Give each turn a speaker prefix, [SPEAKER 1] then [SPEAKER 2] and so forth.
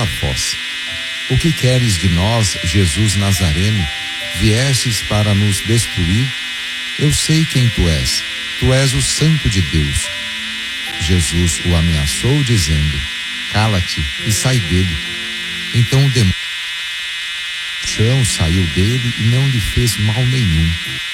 [SPEAKER 1] foz. O que queres de nós, Jesus Nazareno? Viestes para nos destruir? Eu sei quem tu és o Santo de Deus. Jesus o ameaçou, dizendo: cala-te e sai dele. Então o demônio chão saiu dele e não lhe fez mal nenhum.